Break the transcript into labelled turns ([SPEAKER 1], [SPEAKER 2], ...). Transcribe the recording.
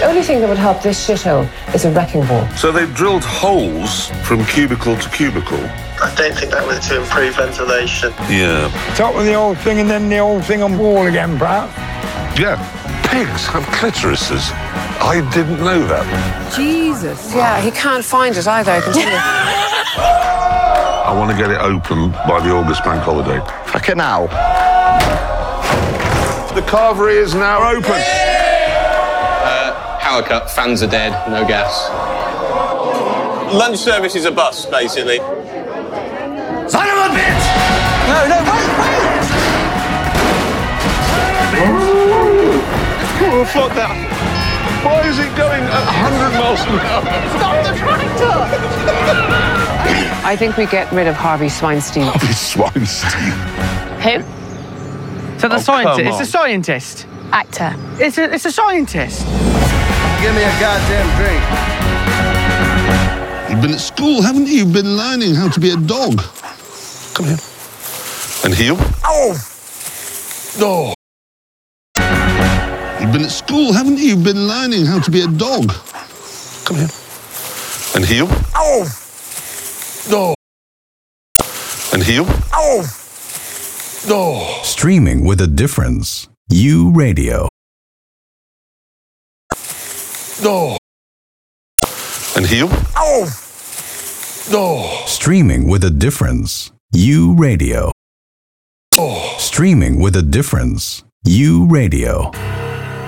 [SPEAKER 1] only thing that would help this shithole is a wrecking ball.
[SPEAKER 2] So they drilled holes from cubicle to cubicle?
[SPEAKER 3] I don't think that was to improve ventilation.
[SPEAKER 2] Yeah.
[SPEAKER 4] Top of the old thing and then the old thing on wall again, perhaps?
[SPEAKER 2] Yeah. Pigs have clitorises. I didn't know that.
[SPEAKER 1] Jesus. Yeah, he can't find it either, I can tell you.
[SPEAKER 2] I want to get it open by the August bank holiday.
[SPEAKER 5] Fuck it now.
[SPEAKER 2] The carvery is now open.
[SPEAKER 6] Power cut, fans are dead, no gas. Lunch service is a bust, basically.
[SPEAKER 5] Son of a bitch!
[SPEAKER 6] No, wait!
[SPEAKER 2] Oh, fuck that. Why is it going at 100 miles an hour?
[SPEAKER 5] Stop the tractor!
[SPEAKER 1] I think we get rid of Harvey Sweinstein.
[SPEAKER 2] Harvey Sweinstein.
[SPEAKER 1] Him?
[SPEAKER 7] So the
[SPEAKER 2] Oh,
[SPEAKER 7] scientist,
[SPEAKER 2] come
[SPEAKER 7] it's a
[SPEAKER 2] on.
[SPEAKER 7] scientist.
[SPEAKER 1] Actor.
[SPEAKER 7] It's a scientist.
[SPEAKER 5] Give me a goddamn drink.
[SPEAKER 2] You've been at school, haven't you? You've been learning how to be a dog. Come here. And heel.
[SPEAKER 5] Oh!
[SPEAKER 2] Oh. You've been at school, haven't you? You've been learning how to be a dog. Come here. And heel.
[SPEAKER 5] Oh!
[SPEAKER 2] Oh. And heel.
[SPEAKER 5] Oh!
[SPEAKER 2] Oh.
[SPEAKER 8] Streaming with a difference. You Radio.
[SPEAKER 2] Oh. And heel.
[SPEAKER 5] Oh!
[SPEAKER 2] Oh.
[SPEAKER 8] Streaming with a difference. You Radio.
[SPEAKER 2] Oh.
[SPEAKER 8] Streaming with a difference. You Radio.